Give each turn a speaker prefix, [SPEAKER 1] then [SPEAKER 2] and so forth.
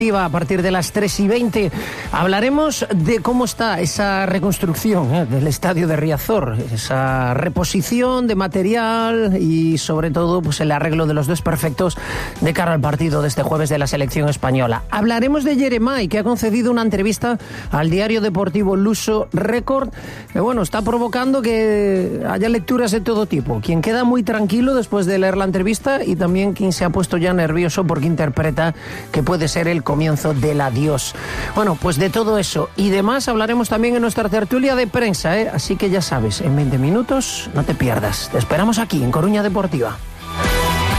[SPEAKER 1] A partir de las 3:20 hablaremos de cómo está esa reconstrucción del estadio de Riazor, esa reposición de material y sobre todo pues el arreglo de los desperfectos de cara al partido de este jueves de la selección española. Hablaremos de Yeremay, que ha concedido una entrevista al diario deportivo luso Record, que bueno, está provocando que haya lecturas de todo tipo. Quien queda muy tranquilo después de leer la entrevista y también quien se ha puesto ya nervioso porque interpreta que puede ser el comienzo del adiós. Bueno, pues de todo eso y demás hablaremos también en nuestra tertulia de prensa, ¿eh? Así que ya sabes, en 20 minutos no te pierdas. Te esperamos aquí en Coruña Deportiva.